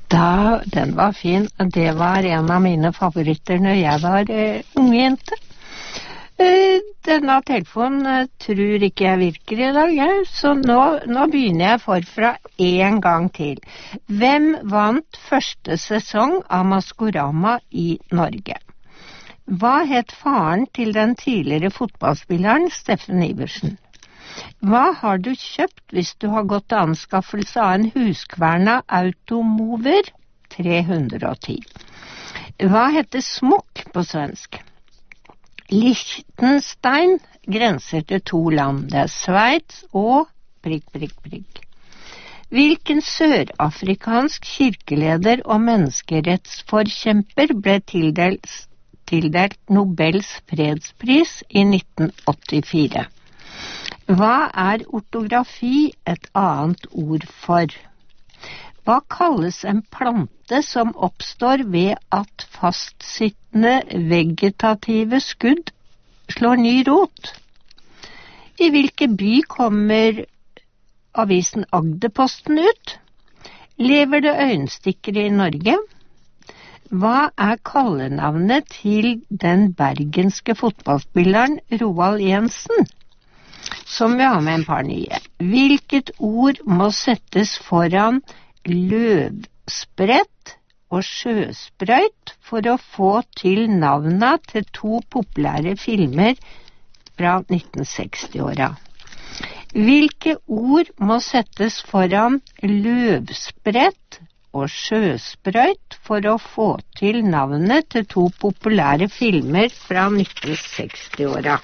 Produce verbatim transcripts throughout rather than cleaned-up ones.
Da, den var fin. Det var en av mine favoritter når jeg var uh, unge jente. Uh, denne telefonen uh, tror ikke jeg virker i dag, ja. Så nå, nå begynner jeg forfra en gang til. Hvem vant første sesong av Maskorama i Norge? Hva het faren til den tidligere fotballspilleren Steffen Iversen? Hva har du kjøpt hvis du har gått til anskaffelse av en Husqvarna Automover tre hundre og ti? Hva heter smokk på svensk? Liechtenstein grenser til to land, det er Sveits og prikk, prikk, prikk. Hvilken sørafrikansk kirkeleder og menneskerettsforkjemper ble tildelt, tildelt Nobels fredspris i nitten åttifire? Hva er ortografi et annet ord for? Hva kalles en plante som oppstår ved at fastsittende vegetative skudd slår ny rot? I hvilken by kommer avisen Agderposten ut? Lever det øyenstikkere i Norge? Hva er kallenavnet til den bergenske fotballspilleren Roald Jensen? Som vi har med en par nye. Hvilket ord må settes foran løvsprett og sjøsprøyt for å få til navna til to populære filmer fra nitten seksti-åra? Hvilke ord må settes foran løvsprett og sjøsprøyt for å få til navnet til to populære filmer fra nitten seksti-åra?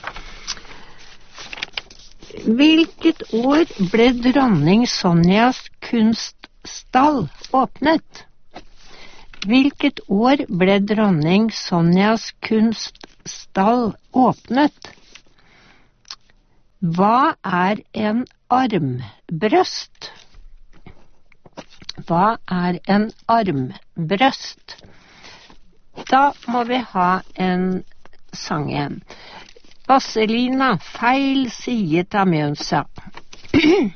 Hvilket år ble dronning Sonjas kunststall åpnet? Hvilket år ble dronning Sonjas kunststall åpnet? Hva er en armbrøst? Hva er en armbrøst? Da må vi ha en sang igjen. Vazelina, feil side av Mjøsa.